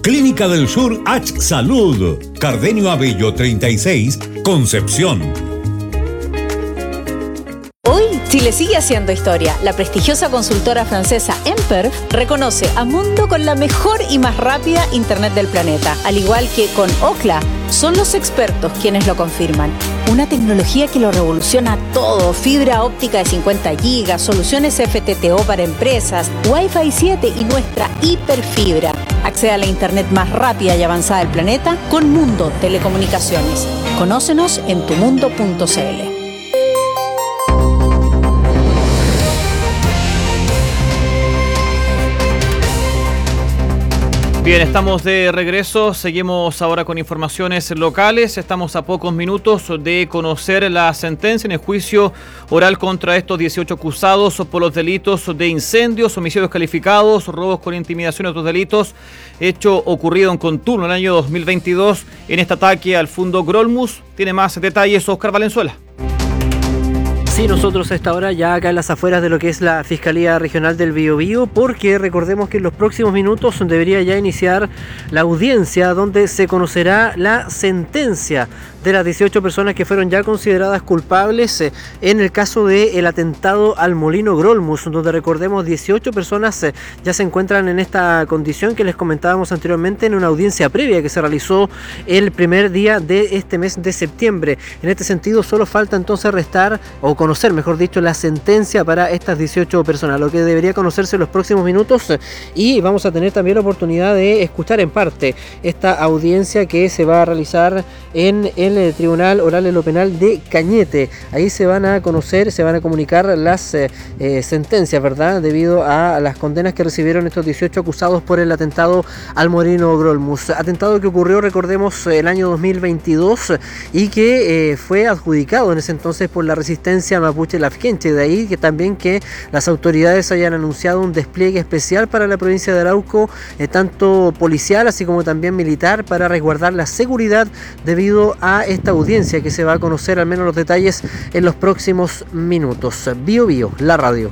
Clínica del Sur H Salud, Cardenio Abello 36, Concepción. Hoy, Chile sigue haciendo historia. La prestigiosa consultora francesa Emperf reconoce a Mundo con la mejor y más rápida internet del planeta. Al igual que con Ookla, son los expertos quienes lo confirman. Una tecnología que lo revoluciona todo. Fibra óptica de 50 gigas, soluciones FTTO para empresas, Wi-Fi 7 y nuestra hiperfibra. Accede a la internet más rápida y avanzada del planeta con Mundo Telecomunicaciones. Conócenos en tumundo.cl. Bien, estamos de regreso, seguimos ahora con informaciones locales, estamos a pocos minutos de conocer la sentencia en el juicio oral contra estos 18 acusados por los delitos de incendios, homicidios calificados, robos con intimidación y otros delitos, hecho ocurrido en Contulmo en el año 2022 en este ataque al Fundo Grolmus. Tiene más detalles Oscar Valenzuela. Sí, nosotros a esta hora ya acá en las afueras de lo que es la Fiscalía Regional del Biobío, porque recordemos que en los próximos minutos debería ya iniciar la audiencia donde se conocerá la sentencia de las 18 personas que fueron ya consideradas culpables en el caso del atentado al Molino Grolmus, donde recordemos 18 personas ya se encuentran en esta condición que les comentábamos anteriormente en una audiencia previa que se realizó el primer día de este mes de septiembre. En este sentido solo falta entonces restar o conocer, mejor dicho, la sentencia para estas 18 personas, lo que debería conocerse en los próximos minutos, y vamos a tener también la oportunidad de escuchar en parte esta audiencia que se va a realizar en el Tribunal Oral en lo Penal de Cañete. Ahí se van a conocer, se van a comunicar las sentencias, ¿verdad?, debido a las condenas que recibieron estos 18 acusados por el atentado al Molino Grolmus. Atentado que ocurrió, recordemos, el año 2022 y que fue adjudicado en ese entonces por la resistencia mapuche lafkenche. De ahí que también que las autoridades hayan anunciado un despliegue especial para la provincia de Arauco, tanto policial así como también militar, para resguardar la seguridad debido a esta audiencia que se va a conocer al menos los detalles en los próximos minutos. Biobío, la radio.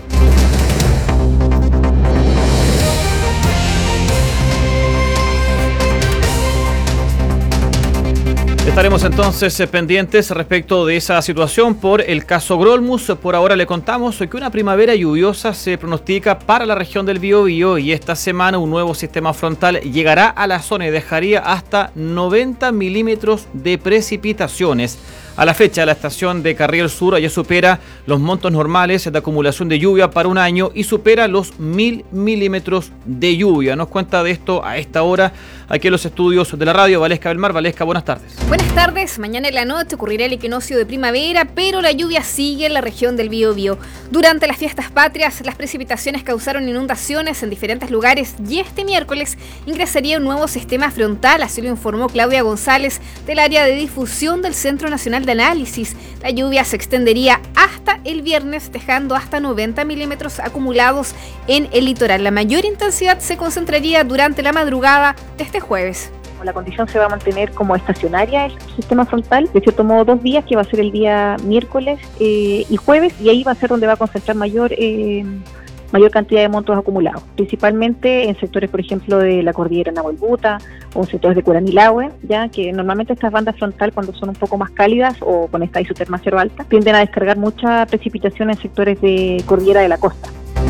Estaremos entonces pendientes respecto de esa situación por el caso Grolmus. Por ahora le contamos que una primavera lluviosa se pronostica para la región del Biobío y esta semana un nuevo sistema frontal llegará a la zona y dejaría hasta 90 milímetros de precipitaciones. A la fecha, la estación de Carriel Sur ya supera los montos normales de acumulación de lluvia para un año y supera los 1000 milímetros de lluvia. Nos cuenta de esto a esta hora aquí en los estudios de la radio Valesca Belmar. Valesca, buenas tardes. Buenas tardes. Mañana en la noche ocurrirá el equinoccio de primavera, pero la lluvia sigue en la región del Biobío. Durante las fiestas patrias, las precipitaciones causaron inundaciones en diferentes lugares y este miércoles ingresaría un nuevo sistema frontal, así lo informó Claudia González del área de difusión del Centro Nacional de Análisis. La lluvia se extendería hasta el viernes, dejando hasta 90 milímetros acumulados en el litoral. La mayor intensidad se concentraría durante la madrugada de este jueves. La condición se va a mantener como estacionaria el sistema frontal, de cierto modo 2 días, que va a ser el día miércoles y jueves, y ahí va a ser donde va a concentrar mayor cantidad de montos acumulados, principalmente en sectores, por ejemplo, de la cordillera Nahuelbuta o en sectores de Curanilahue, ya que normalmente estas bandas frontal, cuando son un poco más cálidas o con esta isoterma cero alta, tienden a descargar mucha precipitación en sectores de cordillera de la costa.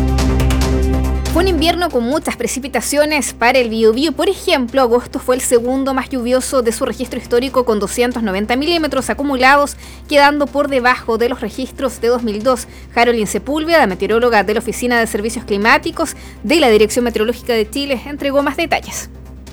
Fue un invierno con muchas precipitaciones para el Biobío. Por ejemplo, agosto fue el segundo más lluvioso de su registro histórico con 290 milímetros acumulados, quedando por debajo de los registros de 2002. Jarolín Sepúlveda, meteoróloga de la Oficina de Servicios Climáticos de la Dirección Meteorológica de Chile, entregó más detalles.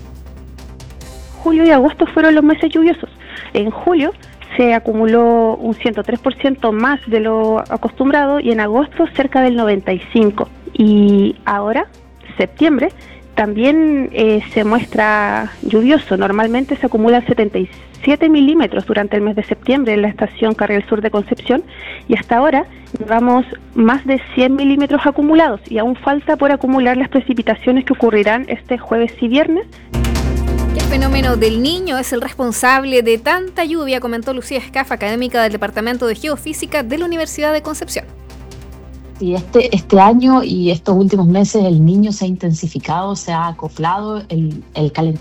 Julio y agosto fueron los meses lluviosos. En julio se acumuló un 103% más de lo acostumbrado y en agosto cerca del 95%. Y ahora, septiembre, también se muestra lluvioso. Normalmente se acumulan 77 milímetros durante el mes de septiembre en la estación Carriel Sur de Concepción y hasta ahora llevamos más de 100 milímetros acumulados y aún falta por acumular las precipitaciones que ocurrirán este jueves y viernes. El fenómeno del Niño es el responsable de tanta lluvia, comentó Lucía Escafa, académica del Departamento de Geofísica de la Universidad de Concepción. Y este año y estos últimos meses el Niño se ha intensificado, se ha acoplado el calentamiento